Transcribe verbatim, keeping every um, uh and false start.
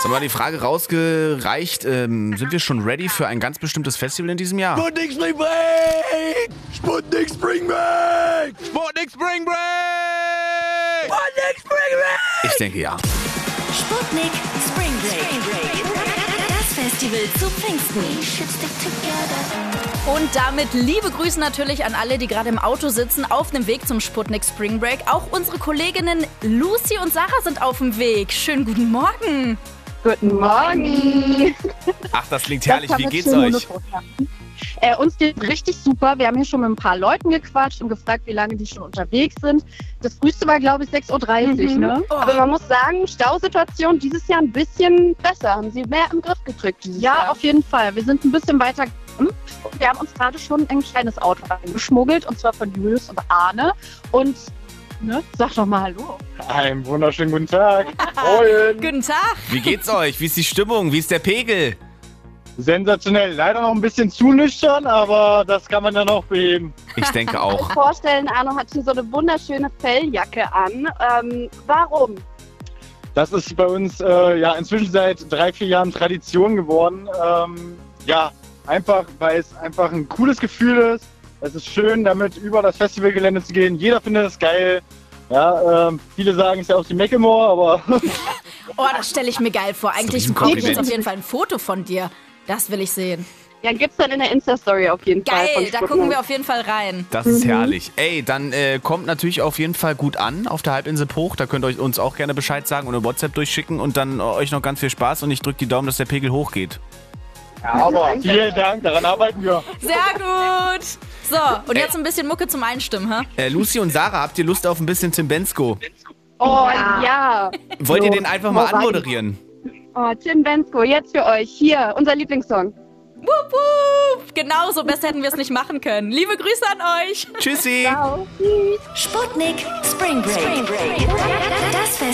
Sag mal, die Frage rausgereicht, ähm, sind wir schon ready für ein ganz bestimmtes Festival in diesem Jahr? Sputnik Spring Break! Sputnik Spring Break! Sputnik Spring Break! Sputnik Spring Break! Ich denke ja. Sputnik Spring Break. Das Festival zu Pfingsten. Und damit liebe Grüße natürlich an alle, die gerade im Auto sitzen, auf dem Weg zum Sputnik Spring Break. Auch unsere Kolleginnen Lucy und Sarah sind auf dem Weg. Schönen guten Morgen. Guten Morgen. Ach, das klingt herrlich. Wie geht's euch? Äh, uns geht richtig super. Wir haben hier schon mit ein paar Leuten gequatscht und gefragt, wie lange die schon unterwegs sind. Das früheste war, glaube ich, sechs Uhr dreißig. Mhm. Ne? Oh. Aber man muss sagen, Stausituation dieses Jahr ein bisschen besser. Haben sie mehr im Griff gekriegt dieses Ja, Jahr? Auf jeden Fall. Wir sind ein bisschen weiter gekommen. Wir haben uns gerade schon ein kleines Auto reingeschmuggelt, und zwar von Julius und Arne. Und ne, sag doch mal Hallo. Einen wunderschönen guten Tag. Moin. Guten Tag. Wie geht's euch? Wie ist die Stimmung? Wie ist der Pegel? Sensationell. Leider noch ein bisschen zu nüchtern, aber das kann man dann auch beheben. Ich denke Ich auch. kann mir vorstellen, Arno hat hier so eine wunderschöne Felljacke an. Ähm, warum? Das ist bei uns äh, ja inzwischen seit drei, vier Jahren Tradition geworden. Ähm, ja, einfach, weil es einfach ein cooles Gefühl ist. Es ist schön, damit über das Festivalgelände zu gehen. Jeder findet es geil. Ja, ähm, viele sagen, es ist ja auch die Mecklemore, aber Oh, das stelle ich mir geil vor. Eigentlich ein brauche ich jetzt Kompliment. auf jeden Fall ein Foto von dir. Das will ich sehen. Ja, gibt's dann in der Insta-Story auf jeden Fall. Geil, von da Sputnik. gucken wir auf jeden Fall rein. Das ist herrlich. Ey, dann äh, kommt natürlich auf jeden Fall gut an auf der Halbinsel Bruch. Da könnt ihr euch uns auch gerne Bescheid sagen oder WhatsApp durchschicken und dann äh, euch noch ganz viel Spaß und ich drücke die Daumen, dass der Pegel hochgeht. ja, aber vielen Dank, daran arbeiten wir. Sehr gut. So, und jetzt ein bisschen Mucke zum Einstimmen, hä? Äh, Lucy und Sarah, habt ihr Lust auf ein bisschen Tim Bensko? Oh ja. Wollt ihr So, den einfach mal hau rein. anmoderieren? Oh, Tim Bensko, jetzt für euch. Hier, unser Lieblingssong. Wupp, wupp. Genau so, besser hätten wir es nicht machen können. Liebe Grüße an euch. Tschüssi! Ciao. Sputnik Spring Break. Das Festival